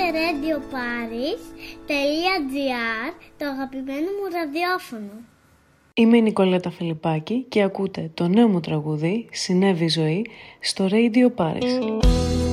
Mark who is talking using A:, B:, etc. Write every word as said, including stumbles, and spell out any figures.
A: ρέιντιο πάρις τελεία τζι άρ, το αγαπημένο μου ραδιόφωνο.
B: Είμαι η Νικολέτα Φιλιππάκη και ακούτε το νέο μου τραγούδι «Συνέβη ζωή» στο Radio Paris.